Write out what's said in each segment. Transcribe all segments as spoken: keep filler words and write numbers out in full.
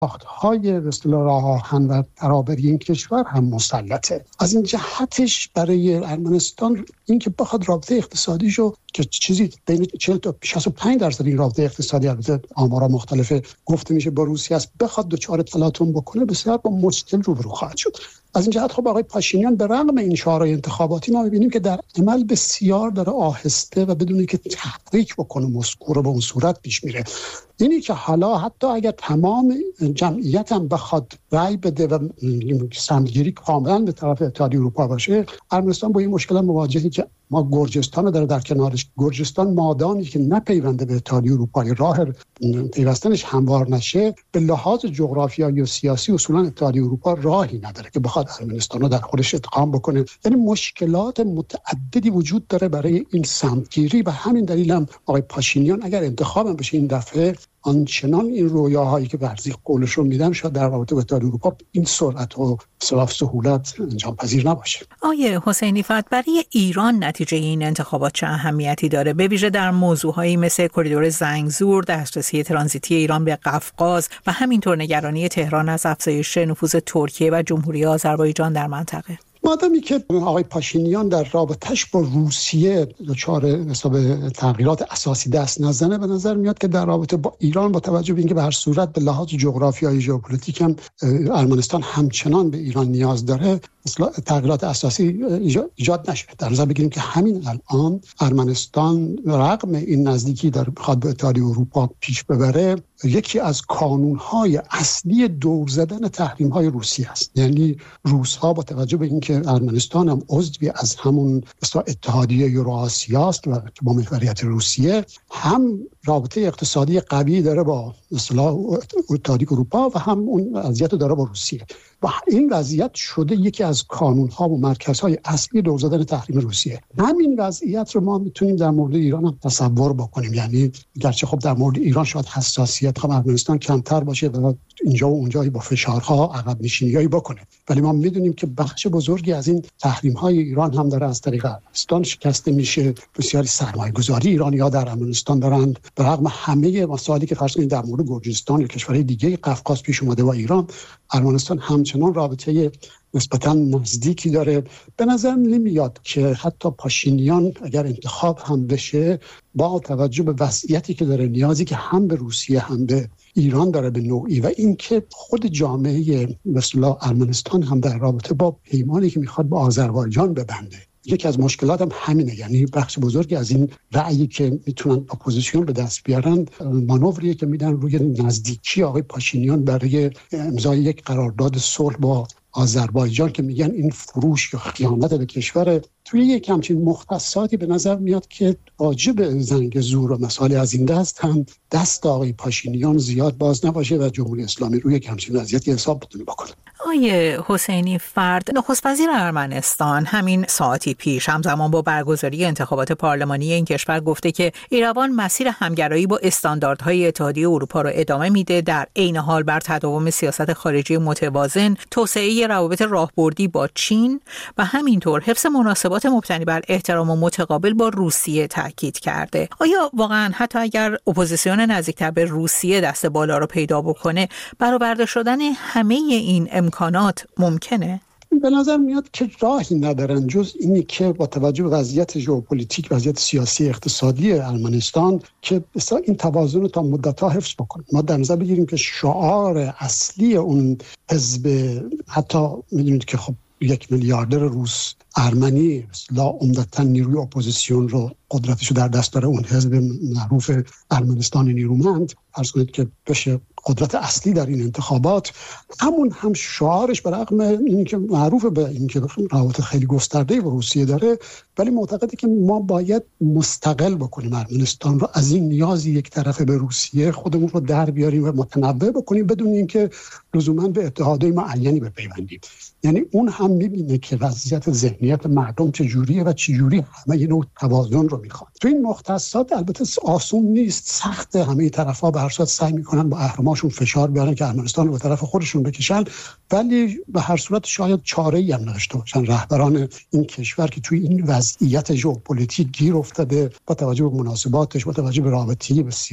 ساخت‌های به اصطلاح راه آهن و ترابری این کشور هم مسلطه. از این جهتش برای ارمنستان اینکه بخواد رابطه اقتصادیشو که چیزی بین چهل تا شصت و پنج درصد این رابطه اقتصادی البته آمارا مختلفه گفته میشه با روسیه است، بخواد دچار تلاطم بکنه بسیار با مشکل روبرو خواهد شد. از این جهت خب آقای پاشینیان به رغم این شعارهای انتخاباتی ما می‌بینیم که در عمل بسیار داره آهسته و بدون اینکه تحریک بکنه مسکو رو به اون صورت پیش میره. اینی که حالا حتی اگر تمام جمعیت هم بخواد رأی بده و سمتگیری کاملا به طرف اتحادیه اروپا باشه، ارمنستان با این مشکل مواجهه که ما گرجستان رو داره در کنارش. گرجستان مادامی که نپیونده به اتحادیه اروپا، راه پیوستنش هموار نشه، به لحاظ جغرافیایی و سیاسی اصولا اتحادیه اروپا راهی نداره که بخواد ارمنستان رو در خودش ادغام بکنه. یعنی مشکلات متعددی وجود داره برای این سمتگیری و همین دلیل هم آقای پاشینیان اگر انتخاب بشه این دفعه آنچنان این رویاهایی که ورزی قولش رو میدن شاید در رابطه با اتحادیه اروپا این سرعت و صلاف سهولت انجام پذیر نباشه. آیه حسینی فت، برای ایران نتیجه این انتخابات چه اهمیتی داره؟ به ویژه در موضوعهایی مثل کریدور زنگزور، دسترسی ترانزیتی ایران به قفقاز و همینطور نگرانی تهران از افزایش نفوذ ترکیه و جمهوری آذربایجان در منطقه. مادامی که آقای پاشینیان در رابطش با روسیه دچار حساب تغییرات اساسی دست نزنه، به نظر میاد که در رابطه با ایران با توجه به اینکه به هر صورت به لحاظ جغرافیایی ژئوپلیتیک هم ارمنستان همچنان به ایران نیاز داره، تغییرات اساسی ایجاد نشه. در نظر بگیریم که همین الان ارمنستان رغم این نزدیکی در بخواد به اتحادیه اروپا پیش ببره، یکی از کانون‌های اصلی دور زدن تحریم‌های روسیه است. یعنی روس‌ها با توجه به اینکه ارمنستان هم عضوی از همون اتحادیه یوراسیا است و با محوریت روسیه، هم رابطه اقتصادی قوی داره با اصطلاح اتحادیه اروپا و هم اون وضعیت داره با روسیه. و این وضعیت شده یکی از کانون‌ها و مرکزهای اصلی دور زدن تحریم روسیه. همین وضعیت رو ما میتونیم در مورد ایران هم تصور بکنیم. یعنی گرچه خب در مورد ایران شاید حساسیت هم ارمنستان کمتر باشه و اینجا و اونجایی با فشارها عقب نشینیایی بکنه، ولی ما میدونیم که بخش بزرگی از این تحریم‌های ایران هم داره از طریق ارمنستان شکسته میشه. بسیاری سرمایه‌گذاری ایرانی‌ها در ارمنستان دارند. به رغم همه مسائلی که فرض کنید در مورد گرجستان یا کشورهای دیگه قفقاز پیش اومده با ایران، ارمنستان همچنان رابطه نسبتاً نزدیکی داره. به نظر نمیاد که حتی پاشینیان اگر انتخاب هم بشه، با توجه به وضعیتی که داره، نیازی که هم به روسیه هم به ایران داره به نوعی، و اینکه خود جامعه مثلا ارمنستان هم در رابطه با پیمانی که میخواد با آذربایجان ببنده، یکی از مشکلات هم همینه. یعنی بخش بزرگی از این رأیی که میتونن اپوزیسیون به دست بیارن، مانوریه که میدن روی نزدیکی آقای پاشینیان برای امضای یک قرارداد صلح با آذربایجان که میگن این فروش یا خیانت به کشور. توی یک همچین مختصاتی به نظر میاد که واجب زنگزور و مسائل از این دست هم دست آقای پاشینیان زیاد باز نباشه و جمهوری اسلامی روی یک همچین وضعیتی حساب بتونه بکنه. آیه حسینی فرد، نخست وزیر ارمنستان همین ساعتی پیش همزمان با برگزاری انتخابات پارلمانی این کشور گفته که ایروان مسیر همگرایی با استانداردهای اتحادیه اروپا را ادامه میده، در عین حال بر تداوم سیاست خارجی متوازن، توسعه روابط راهبردی با چین و همینطور حفظ مناسبات مبتنی بر احترام و متقابل با روسیه تاکید کرده. آیا واقعا حتی اگر اپوزیسیون نزدیکتر به روسیه دست بالا رو پیدا بکنه، برآورده شدن همه این امکانات ممکنه؟ به نظر میاد که راهی ندارن جز اینی که با توجه به وضعیت ژئوپلیتیک، وضعیت سیاسی اقتصادی ارمنستان، که بسیار این توازن رو تا مدت‌ها حفظ بکنه. ما در نظر بگیریم که شعار اصلی اون حزب، حتی میدونید که خب یک میلیاردر روس ارمنی لا عمدتاً نیروی اپوزیسیون رو قدرتش رو در دست داره، اون حزب معروف ارمنستان نیرومند، فرض کنید که بشه قدرت اصلی در این انتخابات، همون هم شعارش برغم اینکه معروف به اینکه روابط خیلی گسترده با روسیه داره، ولی معتقده که ما باید مستقل بکنیم ارمنستان رو از این نیاز یک طرفه به روسیه، خودمون رو در بیاریم و متنوع بکنیم بدون اینکه لزوما به اتحادیه معینی بپیوندیم. یعنی اون هم میبینه که وضعیت ذهنیت مردم چجوریه و چجوری همه این نوع توازن رو میخواد. تو این مختصات البته آسون نیست، سخت، همه طرفا به هر صورت سعی میکنن با اهرماشون فشار بیارن که ارمنستان رو به طرف خودشون بکشن، ولی به هر صورت شاید چاره‌ای هم نداشته باشن رهبران این کشور که توی این وضعیت ژئوپلیتیک گیر افتاده، با توجه به مناسباتش، با توجه به رابطه‌ای بسیار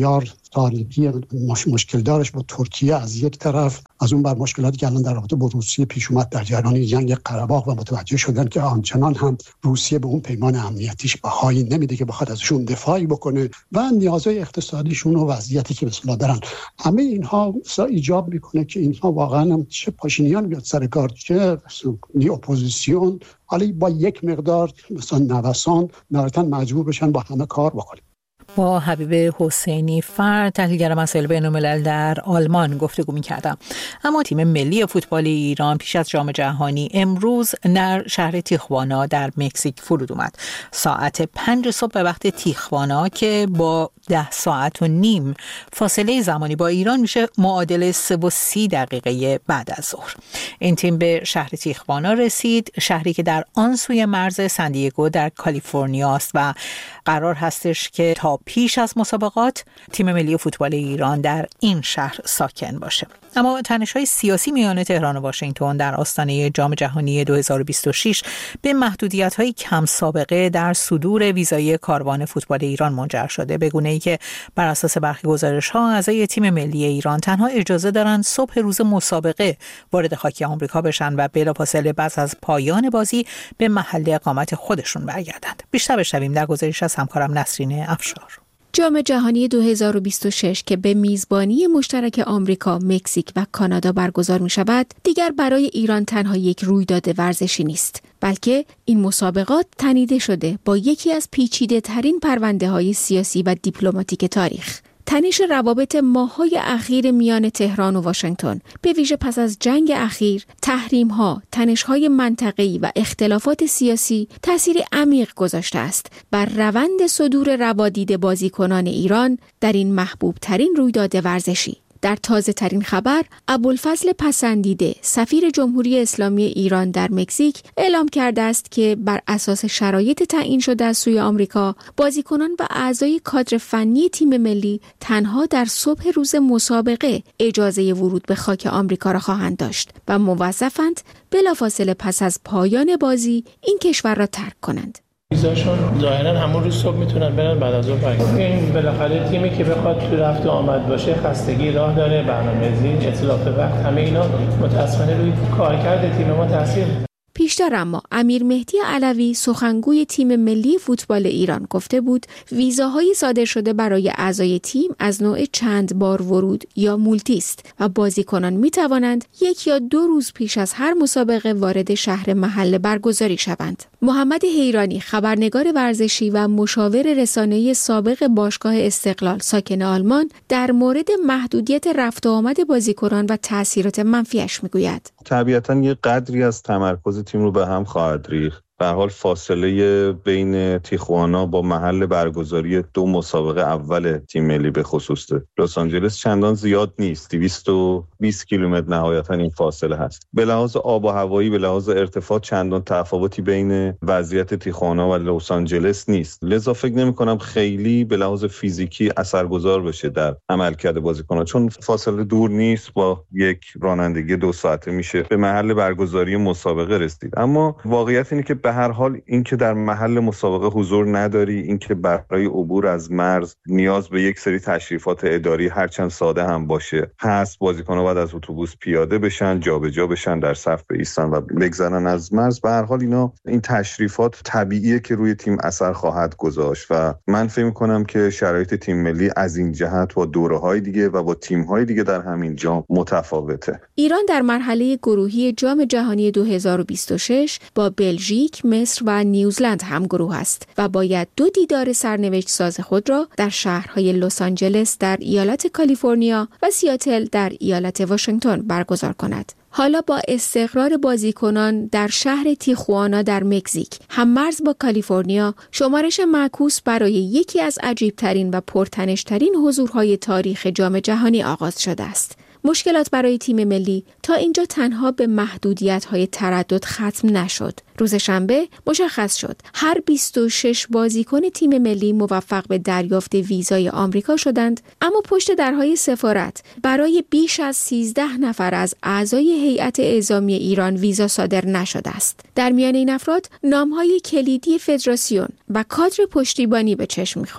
تاریخی مش... مشکل دارش با ترکیه از یک طرف، از اون بر مشکلاتی که الان در رابطه با روسیه پیش اومد در جریان جنگ قره باغ و متوجه شدن که آنچنان هم روسیه به اون پیمان امنیتیش بهایی نمیده که بخواد ازشون دفاعی بکنه و نیازهای اقتصادیشون و وضعیتی که به اصطلاح دارن. همه اینها ایجاب میکنه که اینها واقعا چه پاشینیان بیاد سر کار، چه اپوزیسیون، حالا با یک مقدار مثلا نوسان نهایتاً مجبور بشن با همه کار بکنن. با حبیب حسینی فرد، تحلیلگر مسائل بین‌الملل در آلمان گفتگو می‌کردم. اما تیم ملی فوتبال ایران پیش از جام جهانی امروز در شهر تیخوانا در مکزیک فرود اومد. ساعت پنج صبح به وقت تیخوانا که با ده ساعت و نیم فاصله زمانی با ایران میشه معادل سه و سی دقیقه بعد از ظهر. این تیم به شهر تیخوانا رسید، شهری که در آن سوی مرز سندیگو در کالیفرنیا است و قرار هستش که تا پیش از مسابقات تیم ملی فوتبال ایران در این شهر ساکن باشه. اما تنش‌های سیاسی میان تهران و واشنگتن در آستانه جام جهانی دو هزار و بیست و شش به محدودیت‌های کم سابقه در صدور ویزای کاروان فوتبال ایران منجر شده، به گونه‌ای که بر اساس برخی گزارش‌ها اعضای تیم ملی ایران تنها اجازه دارند صبح روز مسابقه وارد خاک آمریکا بشن و بلافاصله پس از پایان بازی به محل اقامت خودشون برگردند. بیشتر بشنویم در گزارش از همکارم نسرین افشار. جام جهانی دو هزار و بیست و شش که به میزبانی مشترک آمریکا، مکزیک و کانادا برگزار می شود، دیگر برای ایران تنها یک رویداد ورزشی نیست، بلکه این مسابقات تنیده شده با یکی از پیچیده ترین پرونده های سیاسی و دیپلماتیک تاریخ. تنش روابط ماه‌های اخیر میان تهران و واشنگتن، به ویژه پس از جنگ اخیر، تحریم‌ها، تنش‌های منطقه‌ای و اختلافات سیاسی تأثیر عمیق گذاشته است بر روند صدور روادید بازیکنان ایران در این محبوب ترین رویداد ورزشی. در تازه ترین خبر، ابوالفضل پسندیده، سفیر جمهوری اسلامی ایران در مکزیک، اعلام کرده است که بر اساس شرایط تعیین شده از سوی آمریکا، بازیکنان و اعضای کادر فنی تیم ملی تنها در صبح روز مسابقه اجازه ورود به خاک آمریکا را خواهند داشت و موظفند بلافاصله پس از پایان بازی این کشور را ترک کنند. ویزاشون ظاهرا همون روز صبح میتونن برن، بعد از ظهر برگردن. این بالاخره تیمی که بخواد تو رفت و آمد باشه خستگی راه داره، برنامه‌ریزی، اتلاف وقت، همه اینا متأسفانه روی کارکرد تیم ما تاثیر. پیشتر اما امیر مهدی علوی، سخنگوی تیم ملی فوتبال ایران، گفته بود ویزاهای صادر شده برای اعضای تیم از نوع چند بار ورود یا مولتی است و بازیکنان می توانند یک یا دو روز پیش از هر مسابقه وارد شهر محل برگزاری شوند. محمد حیرانی، خبرنگار ورزشی و مشاور رسانه‌ای سابق باشگاه استقلال ساکن آلمان، در مورد محدودیت رفت و آمد بازیکنان و تأثیرات منفیش میگوید. طبیعتاً یه قدری از تمرکز تیم رو به هم خواهد ریخت. به هر حال فاصله بین تیخوانا با محل برگزاری دو مسابقه اول تیم ملی به خصوص لس آنجلس چندان زیاد نیست. دویست و بیست کیلومتر نهایتا این فاصله هست. به لحاظ آب و هوایی، به لحاظ ارتفاع چندان تفاوتی بین وضعیت تیخوانا و لس آنجلس نیست. لذا فکر نمی‌کنم خیلی به لحاظ فیزیکی اثرگذار بشه در عملکرد بازیکن‌ها، چون فاصله دور نیست. با یک رانندگی دو ساعته میشه به محل برگزاری مسابقه رسید. اما واقعیت اینه که به هر حال اینکه در محل مسابقه حضور نداری، اینکه برای عبور از مرز نیاز به یک سری تشریفات اداری هرچند ساده هم باشه هست، بازیکن‌ها باید از اتوبوس پیاده بشن، جابجا بشن، در صف بایستن و بگذرن از مرز. به هر حال اینا این تشریفات طبیعیه که روی تیم اثر خواهد گذاشت و من فکر می‌کنم که شرایط تیم ملی از این جهت با دوره‌های دیگه و با تیم‌های دیگه در همین جام متفاوته. ایران در مرحله گروهی جام جهانی دو هزار و بیست و شش با بلژیک، مصر و نیوزلند هم گروه است و باید دو دیدار سرنوشت ساز خود را در شهرهای لس آنجلس در ایالت کالیفرنیا و سیاتل در ایالت واشنگتن برگزار کند. حالا با استقرار بازیکنان در شهر تیخوانا در مکزیک، هم مرز با کالیفرنیا، شمارش معکوس برای یکی از عجیبترین و پرتنشترین حضورهای تاریخ جام جهانی آغاز شده است. مشکلات برای تیم ملی تا اینجا تنها به محدودیت‌های تردد ختم نشد. روز شنبه مشخص شد هر بیست و شش بازیکن تیم ملی موفق به دریافت ویزای آمریکا شدند، اما پشت درهای سفارت برای بیش از سیزده نفر از اعضای هیئت اعزامی ایران ویزا صادر نشده است. در میان این افراد نام‌های کلیدی فدراسیون و کادر پشتیبانی به چشم می‌خورد.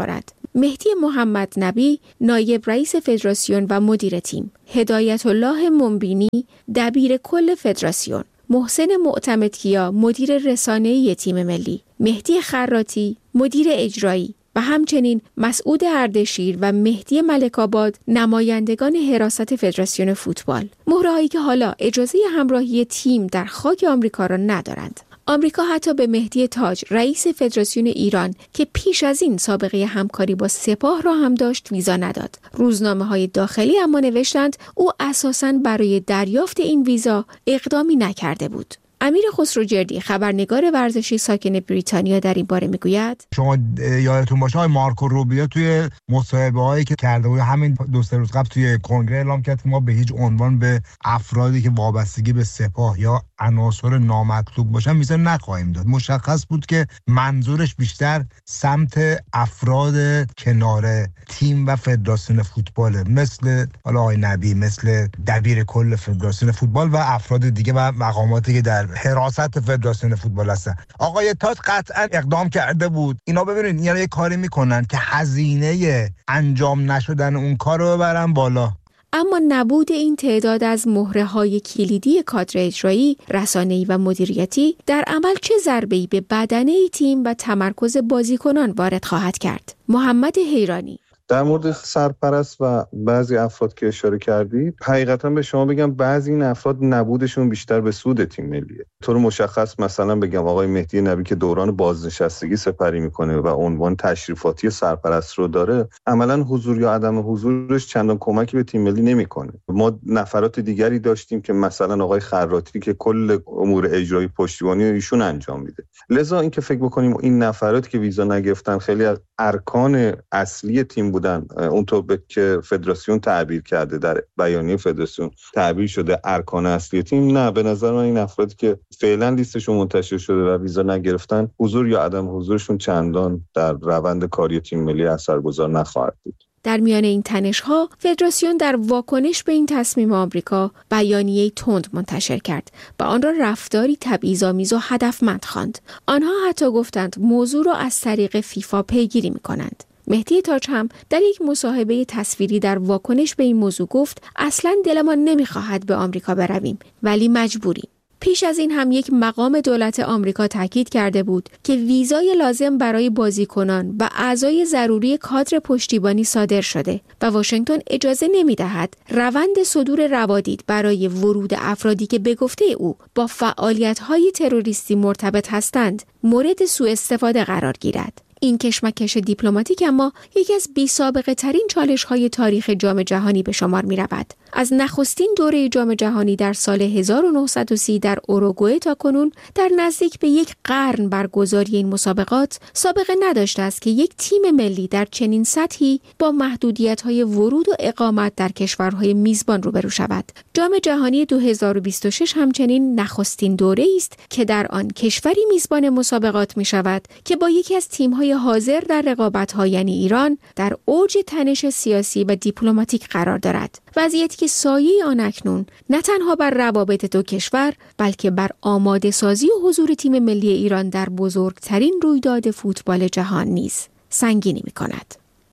مهدی محمد نبی نایب رئیس فدراسیون و مدیر تیم، هدایت الله منبینی دبیر کل فدراسیون، محسن معتمدکیا مدیر رسانه‌ای تیم ملی، مهدی خراتی مدیر اجرایی و همچنین مسعود اردشیر و مهدی ملک‌آباد نمایندگان حراست فدراسیون فوتبال، مهرهایی که حالا اجازه همراهی تیم در خاک آمریکا را ندارند. آمریکا حتی به مهدی تاج رئیس فدراسیون ایران که پیش از این سابقه همکاری با سپاه را هم داشت ویزا نداد. روزنامه‌های داخلی اما نوشتند او اساساً برای دریافت این ویزا اقدامی نکرده بود. امیر خسروجردی خبرنگار ورزشی ساکن بریتانیا در این باره میگوید شما یادتون باشه آقای مارکو روبیو توی مصاحبه هایی که کرده بود همین دو سه روز قبل توی کنگره اعلام کرد که ما به هیچ عنوان به افرادی که وابستگی به سپاه یا عناصر نامطلوب باشن ویزا نخواهیم داد. مشخص بود که منظورش بیشتر سمت افراد کنار تیم و فدراسیون فوتباله، مثل حالا آقای نبی، مثل دبیر کل فدراسیون فوتبال و افراد دیگه و مقاماتی که در حراست فدراسیون فوتبال هستن. آقای تاج قطعا اقدام کرده بود. اینا ببینید اینا یه کاری میکنن که هزینه انجام نشدن اون کار رو ببرن بالا. اما نبود این تعداد از مهره‌های کلیدی کادر اجرایی، رسانه‌ای و مدیریتی در عمل چه ضربه‌ای به بدنه تیم و تمرکز بازیکنان وارد خواهد کرد؟ محمد حیرانی در مورد سرپرست و بعضی افراد که اشاره کردید، حقیقتا به شما بگم بعضی این افراد نبودشون بیشتر به سود تیم ملیه. طور مشخص مثلا بگم آقای مهدی نبی که دوران بازنشستگی سپری میکنه و عنوان تشریفاتی سرپرست رو داره، عملا حضور یا عدم حضورش چندان کمکی به تیم ملی نمیکنه. ما نفرات دیگری داشتیم که مثلا آقای خراتی که کل امور اجرایی پشتیبانی ایشون انجام میده. لذا اینکه فکر بکنیم این نفراتی که ویزا نگرفتن خیلی از ارکان اصلی تیم بودن، اونطور به که فدراسیون تعبیر کرده، در بیانیه فدراسیون تعبیر شده ارکان اصلی تیم، نه، به نظر من این افرادی که فعلا لیستشون منتشر شده و ویزا نگرفتن، حضور یا عدم حضورشون چندان در روند کاری تیم ملی اثرگذار نخواهد بود. در میان این تنش‌ها، فدراسیون در واکنش به این تصمیم آمریکا بیانیه‌ای تند منتشر کرد و آن را رفتاری تبعیض‌آمیز و هدفمند خواند. آنها حتی گفتند موضوع را از طریق فیفا پیگیری می‌کنند. مهدی تاج هم در یک مصاحبه تصویری در واکنش به این موضوع گفت اصلاً دلمان نمی‌خواهد به آمریکا برویم، ولی مجبوریم. پیش از این هم یک مقام دولت آمریکا تاکید کرده بود که ویزای لازم برای بازیکنان و اعضای ضروری کادر پشتیبانی صادر شده و واشنگتن اجازه نمی‌دهد روند صدور روادید برای ورود افرادی که به گفته او با فعالیت‌های تروریستی مرتبط هستند مورد سوء استفاده قرار گیرد. این کشمکش دیپلماتیک اما یکی از بی‌سابقه ترین چالش‌های تاریخ جام جهانی به شمار می‌رود. از نخستین دوره جام جهانی در سال هزار و نهصد و سی در اوروگوئه تا کنون در نزدیک به یک قرن برگزاری این مسابقات سابقه نداشته است که یک تیم ملی در چنین سطحی با محدودیت‌های ورود و اقامت در کشورهای میزبان روبرو شود. جام جهانی دو هزار و بیست و شش همچنین نخستین دوره‌ای است که در آن کشوری میزبان مسابقات می‌شود که با یکی از تیم‌های حاضر در رقابت‌ها یعنی ایران در اوج تنش سیاسی و دیپلماتیک قرار دارد. وضعیتی که سایه آن اکنون نه تنها بر روابط دو کشور بلکه بر آماده سازی و حضور تیم ملی ایران در بزرگترین رویداد فوتبال جهان نیز سنگینی می‌کند.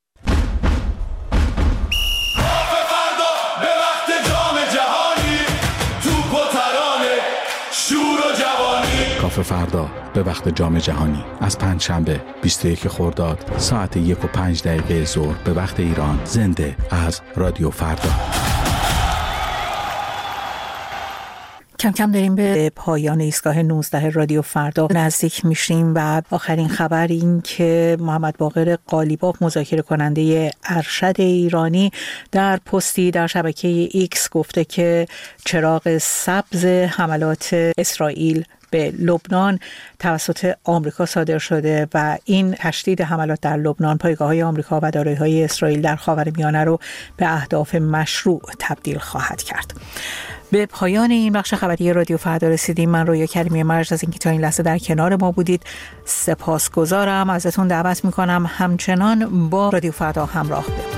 کافه فردا به وقت جام جهانی از پنجشنبه بیست و یک خرداد ساعت یک و پنج دقیقه ظهر به وقت ایران، زنده از رادیو فردا. کم کم داریم به پایان ایستگاه نوزده رادیو فردا نزدیک میشیم و آخرین خبر این که محمد باقر قالیباف مذاکره کننده ارشد ایرانی در پستی در شبکه ایکس گفته که چراغ سبز حملات اسرائیل به لبنان توسط آمریکا صادر شده و این تشدید حملات در لبنان پایگاه‌های آمریکا و دارایی‌های اسرائیل در خاورمیانه رو به اهداف مشروع تبدیل خواهد کرد. به پایان این بخش خبری رادیو فردا رسیدیم. من رویا کریمی مرج از اینکه تا این لحظه در کنار ما بودید سپاسگزارم. ازتون دعوت میکنم همچنان با رادیو فردا همراه بمونید.